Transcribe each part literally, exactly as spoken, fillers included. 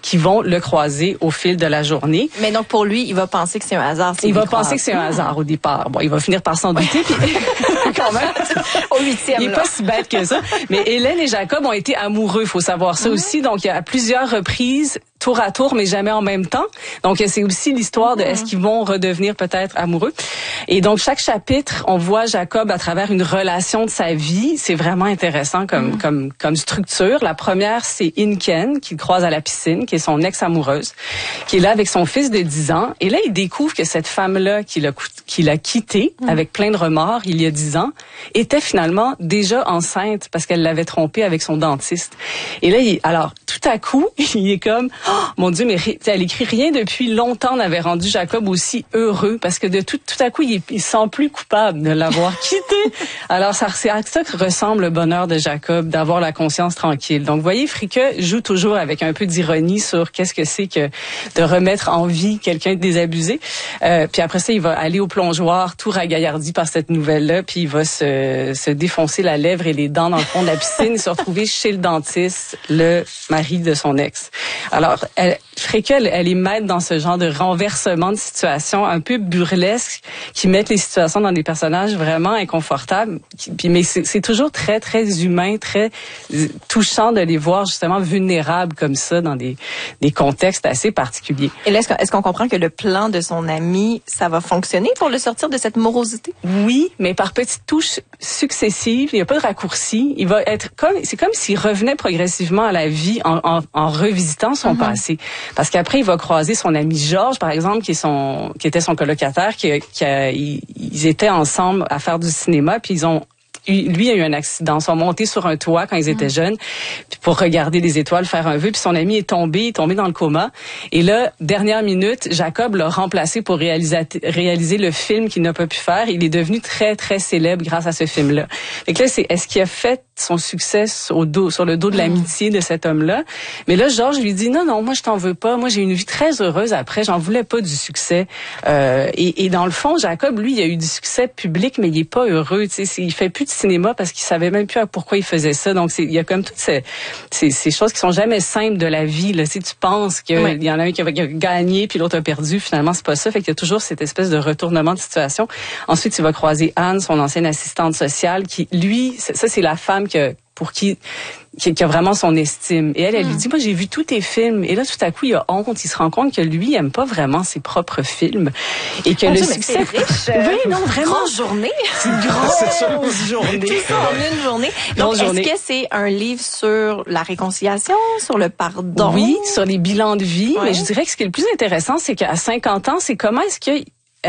qui vont le croiser au fil de la journée. Mais donc pour lui, il va penser que c'est un hasard. Il va penser que c'est un hasard au départ. Bon, il va finir par s'en douter. Puis quand même, au huitième. Il est là. pas si bête que ça. Mais Hélène et Jacob ont été amoureux, faut savoir ça mm-hmm. aussi. Donc il y a à plusieurs reprises, tour à tour, mais jamais en même temps. Donc c'est aussi l'histoire de est-ce qu'ils vont redevenir peut-être amoureux. Et donc chaque chapitre, on voit Jacob à travers une relation de sa vie. C'est vraiment intéressant comme mm. comme comme structure. La première, c'est Inken qui le croise à la piscine, qui est son ex-amoureuse, qui est là avec son fils de dix ans. Et là, il découvre que cette femme-là qu'il a qu'il a quittée mm. avec plein de remords il y a dix ans était finalement déjà enceinte parce qu'elle l'avait trompé avec son dentiste. Et là, il, alors tout à coup, il est comme oh, mon Dieu, mais elle écrit rien depuis longtemps n'avait rendu Jacob aussi heureux parce que de tout tout à coup, il, il se sent plus coupable de l'avoir quitté. Alors ça c'est à ça que ressemble le bonheur de Jacob, d'avoir la conscience tranquille. Donc vous voyez, Fricke joue toujours avec un peu d'ironie sur qu'est-ce que c'est que de remettre en vie quelqu'un de désabusé. Euh, puis après ça, il va aller au plongeoir tout ragaillardi par cette nouvelle-là, puis il va se, se défoncer la lèvre et les dents dans le fond de la piscine et se retrouver chez le dentiste, le mari de son ex. Alors, elle, Fricke, elle, elle est maître dans ce genre de renversement de situation un peu burlesque qui mettent les situations dans des personnages vraiment inconfortables. Puis, mais c'est, c'est toujours très, très humain, très touchant de les voir justement vulnérables comme ça dans des, des contextes assez particuliers. Et là, est-ce, est-ce qu'on comprend que le plan de son ami, ça va fonctionner pour le sortir de cette morosité? Oui, mais par petites touches successives. Il n'y a pas de raccourci. Il va être comme, c'est comme s'il revenait progressivement à la vie en, en, en revisitant son mm-hmm. passé. Parce qu'après, il va croiser son ami Georges, par exemple, qui est son, qui était son colocataire, qui, qui a, ils, ils étaient ensemble à faire du cinéma, puis ils ont lui a eu un accident. Ils sont montés sur un toit quand ils étaient mmh. jeunes pour regarder les étoiles, faire un vœu. Puis son ami est tombé, il est tombé dans le coma. Et là, dernière minute, Jacob l'a remplacé pour réaliser, réaliser le film qu'il n'a pas pu faire. Il est devenu très, très célèbre grâce à ce film-là. Fait que là, c'est est-ce qu'il a fait son succès au dos, sur le dos de l'amitié de cet homme-là? Mais là, Georges lui dit non, non, moi je t'en veux pas. Moi j'ai une vie très heureuse après. J'en voulais pas du succès. Euh, et, et dans le fond, Jacob, lui, il a eu du succès public, mais il est pas heureux. Tu sais, il fait plus de cinéma parce qu'il savait même plus pourquoi il faisait ça. Donc c'est, il y a comme toutes ces, ces, ces choses qui sont jamais simples de la vie. Là, si tu penses qu'il oui. y en a un qui a gagné puis l'autre a perdu, finalement c'est pas ça. Fait qu'il y a toujours cette espèce de retournement de situation. Ensuite, il va croiser Anne, son ancienne assistante sociale, qui lui, ça c'est la femme que pour qui qui, qui a vraiment son estime. Et elle, elle mm. lui dit, moi, j'ai vu tous tes films. Et là, tout à coup, il a honte. Il se rend compte que lui, il aime pas vraiment ses propres films. Et que oh, le Dieu, succès... Mais c'est riche. Oui, non, vraiment. Grosse journée. C'est une grosse journée. C'est ça, en une journée. Donc, est-ce journée. que c'est un livre sur la réconciliation, sur le pardon? Oui, sur les bilans de vie. Ouais. Mais je dirais que ce qui est le plus intéressant, c'est qu'à cinquante ans, c'est comment est-ce que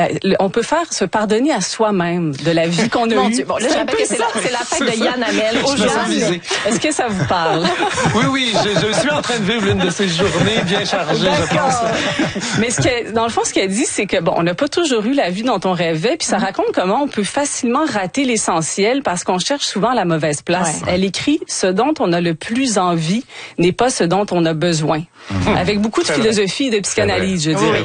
on peut faire se pardonner à soi-même de la vie qu'on a Mon eue. Dieu. Bon, là, je rappelle que c'est la, c'est la fête de Yann Hamel aujourd'hui. Est-ce que ça vous parle? Oui, oui, je, je suis en train de vivre l'une de ces journées bien chargées, je pense. Mais ce que, dans le fond, ce qu'elle dit, c'est que bon, on n'a pas toujours eu la vie dont on rêvait, puis ça mm-hmm. raconte comment on peut facilement rater l'essentiel parce qu'on cherche souvent la mauvaise place. Ouais. Elle écrit « Ce dont on a le plus envie n'est pas ce dont on a besoin mm-hmm. ». Avec beaucoup de c'est philosophie vrai. et de psychanalyse, je dirais.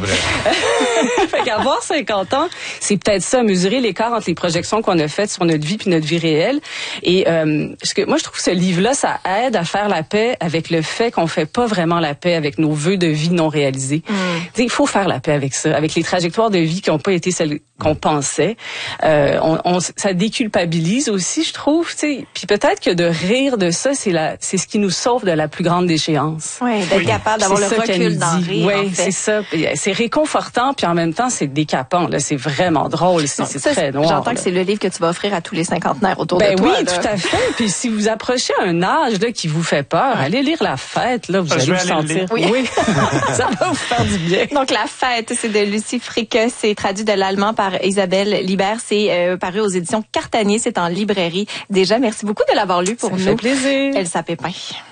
Oui. Fait qu'avoir cinquante ans, c'est peut-être ça, mesurer l'écart entre les projections qu'on a faites sur notre vie puis notre vie réelle. Et euh, ce que moi, je trouve que ce livre-là, ça aide à faire la paix avec le fait qu'on fait pas vraiment la paix avec nos vœux de vie non réalisés. Mm. Il faut faire la paix avec ça, avec les trajectoires de vie qui n'ont pas été celles qu'on pensait. Euh, on, on, ça déculpabilise aussi, je trouve. T'sais. Puis peut-être que de rire de ça, c'est la, c'est ce qui nous sauve de la plus grande déchéance. Oui, d'être oui. capable d'avoir c'est le recul d'en rire. Oui, en fait. c'est ça. C'est réconfortant, puis en même temps, c'est décapant. Là, c'est vraiment drôle. C'est, c'est ça, très noir. J'entends là. que c'est le livre que tu vas offrir à tous les cinquantenaires autour ben de toi. Oui, là. tout à fait. Puis si vous approchez un âge là qui vous fait peur, allez lire La Fête. Là, vous ça, allez vous sentir. Oui. oui. Ça va vous faire du bien. Donc La Fête, c'est de Lucie Fricke. C'est traduit de l'allemand par Isabelle Libert. C'est euh, paru aux éditions Cartanier. C'est en librairie. Déjà, merci beaucoup de l'avoir lu pour ça nous. Ça fait plaisir. Elsa Pépin.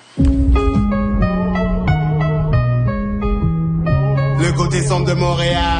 Le côté sombre de Montréal.